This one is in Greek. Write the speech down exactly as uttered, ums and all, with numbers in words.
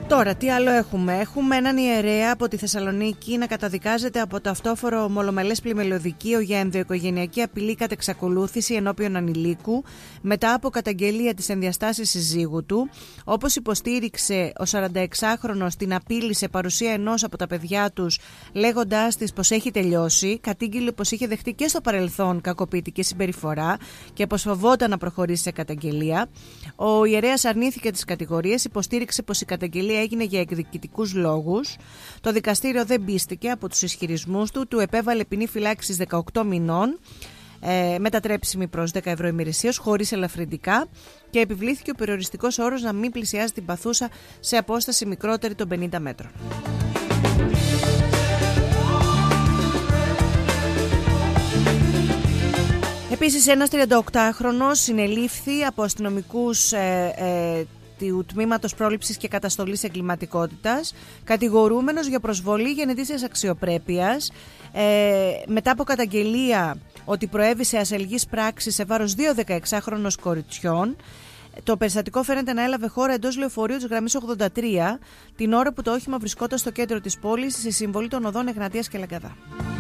Τώρα, τι άλλο έχουμε. Έχουμε έναν ιερέα από τη Θεσσαλονίκη να καταδικάζεται από το αυτόφορο μολομελές πλημελιωδικείο για ενδοοικογενειακή απειλή κατ' εξακολούθηση ενώπιον ανηλίκου μετά από καταγγελία της ενδιαστάσης συζύγου του. Όπως υποστήριξε, ο σαρανταεξάχρονος την απείλησε παρουσία ενός από τα παιδιά τους, λέγοντάς της πως έχει τελειώσει. Κατήγγειλε πως είχε δεχτεί και στο παρελθόν κακοποιητική συμπεριφορά και πως φοβόταν να προχωρήσει σε καταγγελία. Ο ιερέας αρνήθηκε τις κατηγορίες, υποστήριξε πως η καταγγελία έγινε για εκδικητικούς λόγους. Το δικαστήριο δεν πίστηκε από τους ισχυρισμούς του, του επέβαλε ποινή φυλάκισης δεκαοκτώ μηνών, ε, μετατρέψιμη προς δέκα ευρώ ημερησίως, χωρίς ελαφρυντικά, και επιβλήθηκε ο περιοριστικός όρος να μην πλησιάζει την παθούσα σε απόσταση μικρότερη των πενήντα μέτρων. Επίσης, ένας τριανταοκτάχρονος συνελήφθη από αστυνομικούς ε, ε, του Τμήματος Πρόληψης και Καταστολής Εγκληματικότητας, κατηγορούμενος για προσβολή γενετήσιας αξιοπρέπειας, ε, μετά από καταγγελία ότι προέβησε ασελγής πράξη σε βάρος δύο δεκαεξάχρονων κοριτσιών. Το περιστατικό φαίνεται να έλαβε χώρα εντός λεωφορείου της γραμμής ογδόντα τρία, την ώρα που το όχημα βρισκόταν στο κέντρο της πόλης, σε συμβολή των οδών Εγνατίας και Λαγκαδά.